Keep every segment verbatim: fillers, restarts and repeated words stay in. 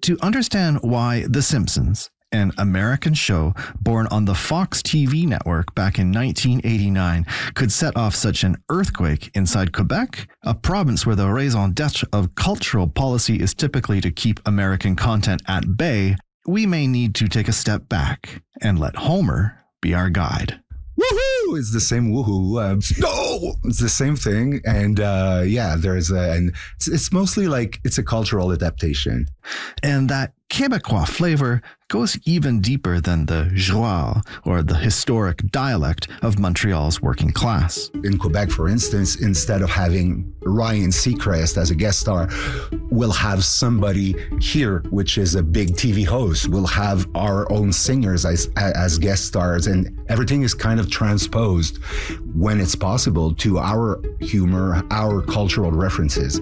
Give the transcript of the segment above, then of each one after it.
To understand why The Simpsons, an American show born on the Fox T V network back in nineteen eighty-nine, could set off such an earthquake inside Quebec, a province where the raison d'etre of cultural policy is typically to keep American content at bay, we may need to take a step back and let Homer be our guide. Woohoo! It's the same woohoo. Uh, no! It's the same thing. And uh, yeah, there's a, and it's, it's mostly like it's a cultural adaptation. And that Québécois flavor goes even deeper than the joual, or the historic dialect of Montreal's working class. In Quebec, for instance, instead of having Ryan Seacrest as a guest star, we'll have somebody here, which is a big T V host. We'll have our own singers as, as guest stars, and everything is kind of transposed when it's possible to our humor, our cultural references.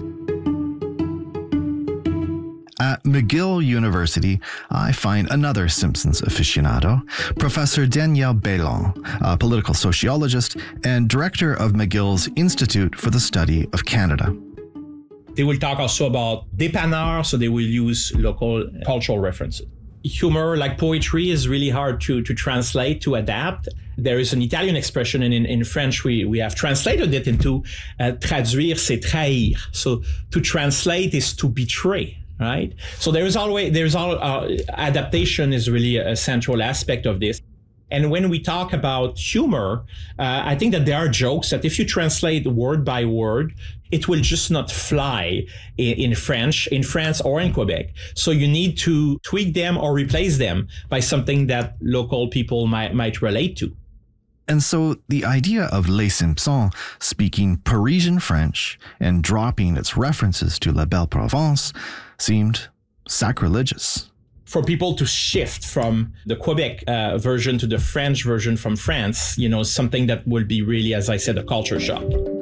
At McGill University, I find another Simpsons aficionado, Professor Danielle Bellon, a political sociologist and director of McGill's Institute for the Study of Canada. They will talk also about dépanneur, so they will use local cultural references. Humor, like poetry, is really hard to, to translate, to adapt. There is an Italian expression, and in, in French, we, we have translated it into uh, traduire, c'est trahir. So to translate is to betray. Right. So there is always there's all uh, adaptation is really a central aspect of this. And when we talk about humor, uh, I think that there are jokes that if you translate word by word, it will just not fly in, in French, in France or in Quebec. So you need to tweak them or replace them by something that local people might might relate to. And so the idea of Les Simpsons speaking Parisian French and dropping its references to La Belle Provence seemed sacrilegious. For people to shift from the Quebec uh, version to the French version from France, you know, something that will be really, as I said, a culture shock.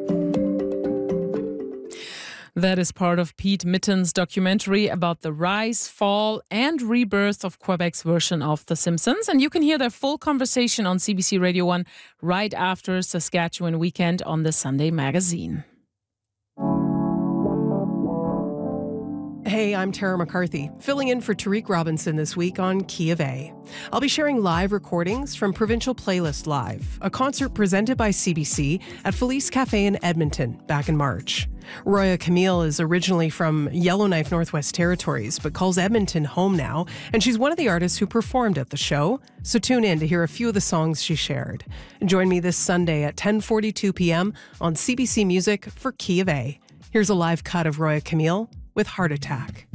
That is part of Pete Mitton's documentary about the rise, fall, and rebirth of Quebec's version of The Simpsons. And you can hear their full conversation on C B C Radio one right after Saskatchewan Weekend on the Sunday Magazine. Hey, I'm Tara McCarthy, filling in for Tariq Robinson this week on Key of A. I'll be sharing live recordings from Provincial Playlist Live, a concert presented by C B C at Felice Cafe in Edmonton back in March. Roya Camille is originally from Yellowknife, Northwest Territories, but calls Edmonton home now, and she's one of the artists who performed at the show. So tune in to hear a few of the songs she shared. Join me this Sunday at ten forty-two p.m. on C B C Music for Key of A. Here's a live cut of Roya Camille with Heart Attack.